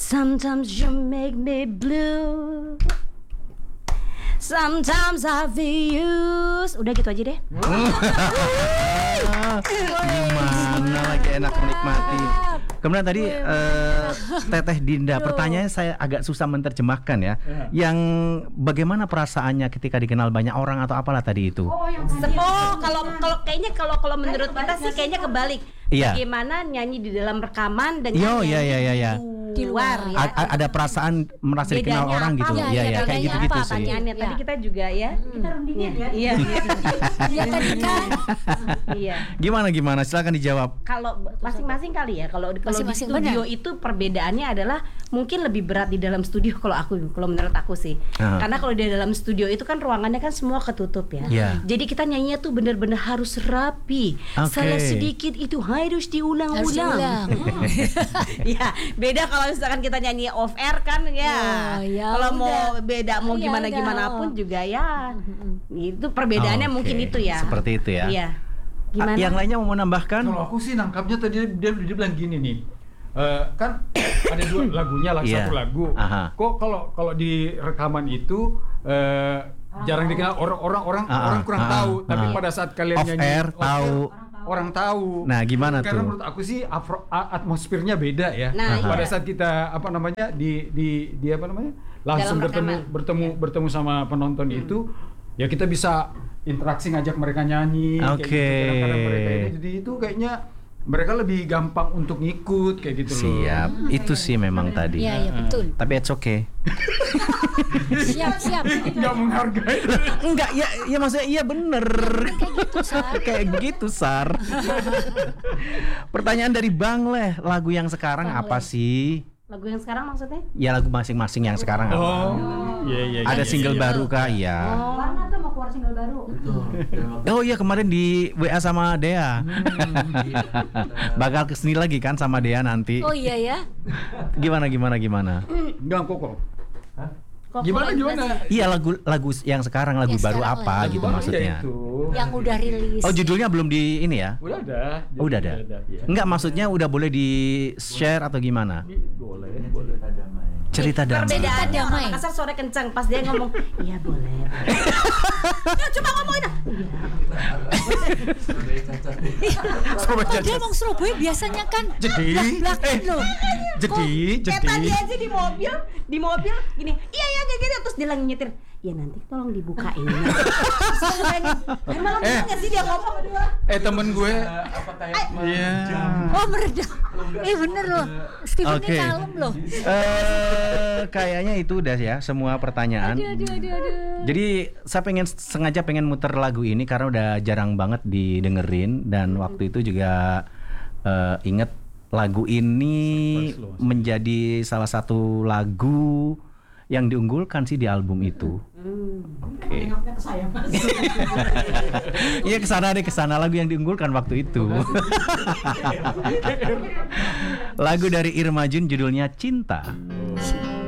Sometimes you make me blue. Sometimes I feel used. Udah gitu aja deh. Gimana lagi enak menikmati. Kemudian tadi Teteh Dinda, pertanyaannya saya agak susah menerjemahkan ya. Yang bagaimana perasaannya ketika dikenal banyak orang atau apalah tadi itu? Kalau kayaknya kalau menurut kita sih kayaknya kebalik. Iya. Bagaimana nyanyi di dalam rekaman dengan Iya. di luar ya. Ada perasaan merasa dikenal Bedanya orang apa? gitu. Iya, Iya, bedanya kayak gitu-gitu apa sih. pertanyaannya. Tadi kita juga ya. Kita rundingin ya. Iya. Iya tadi kan. Iya. Gimana? Silakan dijawab. Kalau masing-masing kali ya. Kalau di Masing-masing, studio benar. itu perbedaannya adalah mungkin lebih berat di dalam studio kalau menurut aku sih. Karena kalau di dalam studio itu kan ruangannya kan semua ketutup ya. Iya. Jadi kita nyanyinya tuh benar-benar harus rapi. Oke. Salah sedikit itu harus diulang-ulang. Ya, beda kalau misalkan kita nyanyi off air kan ya. Oh, ya kalau mau udah. beda mau Ya gimana udah. pun juga ya. Itu perbedaannya Oke, mungkin itu ya. seperti itu ya. Iya. Gimana? Yang lainnya mau menambahkan? Kalau aku sih nangkapnya tadi dia bilang gini nih. Kan ada dua lagunya lah, Iya. satu lagu. Aha. Kok kalau di rekaman itu jarang dikenal orang kurang tahu, tapi pada saat kalian Off nyanyi air tahu. orang tahu. Nah, gimana Karena tuh? menurut aku sih atmosfernya beda ya. Nah, Pada iya. saat kita di apa namanya? Langsung Dalam bertemu sama penonton itu, ya kita bisa interaksi, ngajak mereka nyanyi kayak Oke. gitu. Kadang-kadang mereka ini jadi itu kayaknya mereka lebih gampang untuk ngikut kayak gitu loh. Siap. Itu sih memang tadi. Iya betul. Tapi it's okay. Siap. Nggak menghargai. Enggak, ya maksudnya iya bener. Kayak gitu, Sar. Pertanyaan dari Bang Leh, lagu yang sekarang apa sih? Lagu yang sekarang maksudnya? Ya lagu masing-masing yang sekarang apa? Oh, iya. Ada single baru kah? Iya. Warna tuh mau keluar single baru. Oh iya, kemarin di WA sama Dea. Bakal kesini lagi kan sama Dea nanti. Oh iya ya. Gimana? Enggak kok. Kok Gimana? Iya, lagu yang sekarang, lagu Yang baru sekarang apa lagi. gitu Baru maksudnya. ya itu. Yang udah rilis. Oh, judulnya belum di ini ya? Udah ada. Oh, udah ada. Ya. Enggak, maksudnya udah boleh di-share atau gimana? Boleh. Cerita damai. Perbedaannya Damai. orang Makassar suara kencang pas dia ngomong, iya boleh. Ya coba ngomongin. Dia ngomong Surabaya biasanya kan Jadi, belak-belakan loh. Kayak tadi aja di mobil gini, iya kayak gini terus dia lagi nyetir. Ya nanti tolong dibukain. Emang nggak sih dia ngomong berdua? Temen gue Iya. Oh meredah. Bener loh. Steven Oke. ini kalem loh. Kayaknya itu udah ya semua pertanyaan. Aduh. Jadi saya sengaja pengen muter lagu ini karena udah jarang banget didengerin dan waktu itu juga inget lagu ini menjadi salah satu lagu yang diunggulkan sih di album itu. Oke. Iya kesana lagu yang diunggulkan waktu itu. Lagu dari Irma Jun judulnya Cinta.